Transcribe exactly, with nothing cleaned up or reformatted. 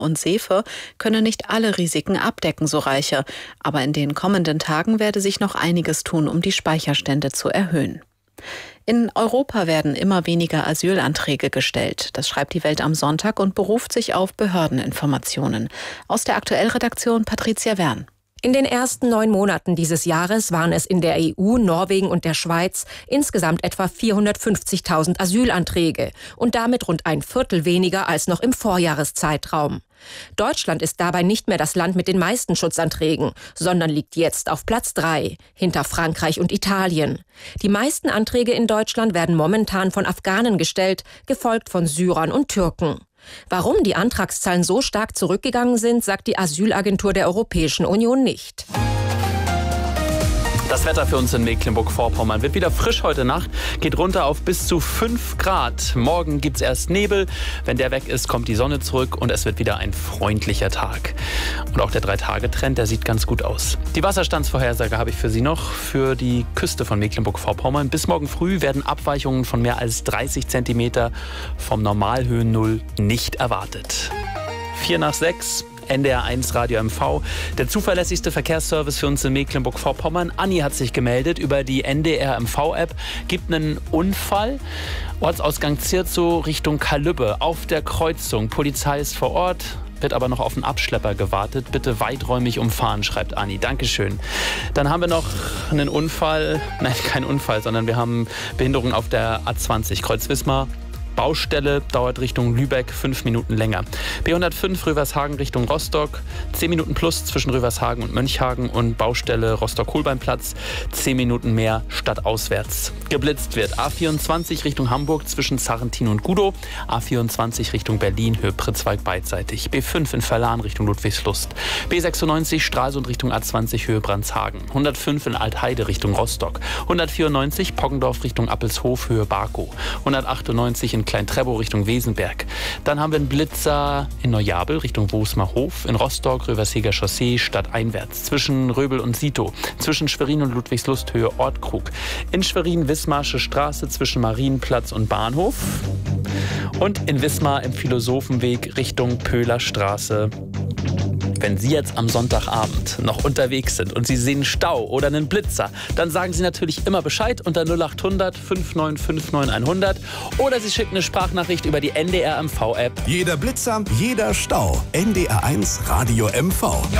und Seefe könne nicht alle Risiken abdecken, so Reiche. Aber in den kommenden Tagen werde sich noch einiges tun, um die Speicherstände zu erhöhen. In Europa werden immer weniger Asylanträge gestellt. Das schreibt die Welt am Sonntag und beruft sich auf Behördeninformationen. Aus der Aktuell-Redaktion Patricia Wern. In den ersten neun Monaten dieses Jahres waren es in der E U, Norwegen und der Schweiz insgesamt etwa vierhundertfünfzigtausend Asylanträge und damit rund ein Viertel weniger als noch im Vorjahreszeitraum. Deutschland ist dabei nicht mehr das Land mit den meisten Schutzanträgen, sondern liegt jetzt auf Platz drei, hinter Frankreich und Italien. Die meisten Anträge in Deutschland werden momentan von Afghanen gestellt, gefolgt von Syrern und Türken. Warum die Antragszahlen so stark zurückgegangen sind, sagt die Asylagentur der Europäischen Union nicht. Das Wetter für uns in Mecklenburg-Vorpommern wird wieder frisch heute Nacht, geht runter auf bis zu fünf Grad. Morgen gibt es erst Nebel, wenn der weg ist, kommt die Sonne zurück und es wird wieder ein freundlicher Tag. Und auch der drei-Tage-Trend, der sieht ganz gut aus. Die Wasserstandsvorhersage habe ich für Sie noch für die Küste von Mecklenburg-Vorpommern. Bis morgen früh werden Abweichungen von mehr als dreißig Zentimeter vom Normalhöhennull nicht erwartet. Vier nach sechs. N D R eins Radio M V, der zuverlässigste Verkehrsservice für uns in Mecklenburg-Vorpommern. Anni hat sich gemeldet über die N D R M V-App. Gibt einen Unfall. Ortsausgang Zirzow Richtung Kalübbe auf der Kreuzung. Polizei ist vor Ort, wird aber noch auf einen Abschlepper gewartet. Bitte weiträumig umfahren, schreibt Anni. Dankeschön. Dann haben wir noch einen Unfall. Nein, kein Unfall, sondern wir haben Behinderung auf der A zwanzig Kreuz-Wismar. Baustelle dauert Richtung Lübeck fünf Minuten länger. B hundertfünf Rövershagen Richtung Rostock, zehn Minuten plus zwischen Rövershagen und Mönchhagen und Baustelle Rostock-Holbeinplatz, zehn Minuten mehr stadtauswärts. Geblitzt wird A vierundzwanzig Richtung Hamburg zwischen Sarrentin und Gudow, A vierundzwanzig Richtung Berlin, Höhe Pritzwalk beidseitig, B fünf in Verlan Richtung Ludwigslust, B sechsundneunzig Stralsund Richtung A zwanzig Höhe Brandshagen, hundertfünf in Altheide Richtung Rostock, hundertvierundneunzig Poggendorf Richtung Appelshof Höhe Barkow, hundertachtundneunzig in Klein-Trebow Richtung Wesenberg. Dann haben wir einen Blitzer in Neujabel Richtung Wosmerhof, in Rostock Röversheger Chaussee stadteinwärts, zwischen Röbel und Sito, zwischen Schwerin und Ludwigslust Höhe Ortkrug, in Schwerin Wismarsche Straße zwischen Marienplatz und Bahnhof und in Wismar im Philosophenweg Richtung Pöhler Straße. Wenn Sie jetzt am Sonntagabend noch unterwegs sind und Sie sehen Stau oder einen Blitzer, dann sagen Sie natürlich immer Bescheid unter null acht hundert fünf neun fünf neun hundert oder Sie schicken eine Sprachnachricht über die N D R M V-App. Jeder Blitzer, jeder Stau. N D R eins Radio M V.